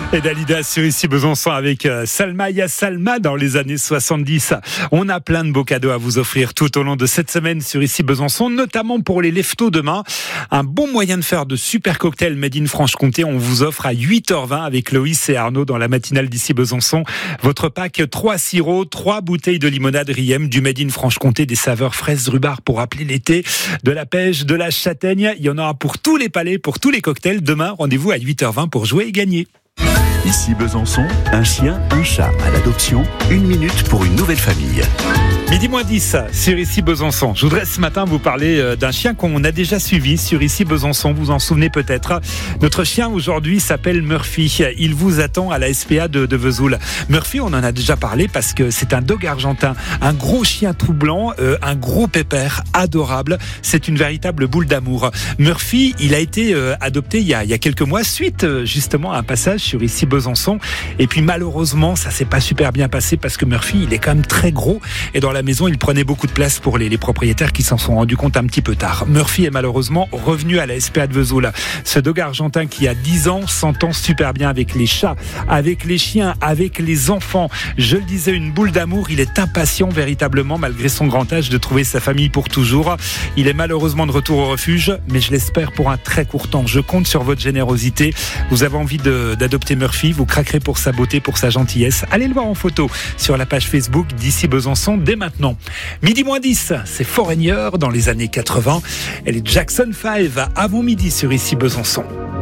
Et Dalida sur Ici Besançon avec Salma. Ya Salma dans les années 70. On a plein de beaux cadeaux à vous offrir tout au long de cette semaine sur Ici Besançon, notamment pour les leftos demain. Un bon moyen de faire de super cocktails made in Franche-Comté. On vous offre à 8h20 avec Loïs et Arnaud dans la matinale d'Ici Besançon. Votre pack 3 sirops, 3 bouteilles de limonade Riem, du made in Franche-Comté, des saveurs fraises rhubarbe pour appeler l'été, de la pêche, de la châtaigne. Il y en aura pour tous les palais, pour tous les cocktails. Demain, rendez-vous à 8h20 pour jouer et gagner. Ici Besançon, un chien, un chat à l'adoption, 1 minute pour une nouvelle famille. Midi moins 10 sur Ici Besançon. Je voudrais ce matin vous parler d'un chien qu'on a déjà suivi sur Ici Besançon. Vous en souvenez peut-être. Notre chien aujourd'hui s'appelle Murphy. Il vous attend à la SPA de Vesoul. Murphy, on en a déjà parlé parce que c'est un dog argentin. Un gros chien tout blanc, un gros pépère adorable. C'est une véritable boule d'amour. Murphy, il a été adopté il y a quelques mois suite justement à un passage sur Ici Besançon. Et puis malheureusement, ça s'est pas super bien passé parce que Murphy, il est quand même très gros et dans la maison, il prenait beaucoup de place pour les propriétaires qui s'en sont rendus compte un petit peu tard. Murphy est malheureusement revenu à la SPA de Vesoul. Ce dog argentin qui a 10 ans s'entend super bien avec les chats, avec les chiens, avec les enfants. Je le disais, une boule d'amour. Il est impatient véritablement, malgré son grand âge, de trouver sa famille pour toujours. Il est malheureusement de retour au refuge, mais je l'espère pour un très court temps. Je compte sur votre générosité. Vous avez envie d'adopter Murphy, vous craquerez pour sa beauté, pour sa gentillesse. Allez le voir en photo sur la page Facebook d'Ici Besançon dès maintenant. Midi moins 10, c'est Foreigner dans les années 80. Elle est Jackson 5 avant midi sur Ici Besançon.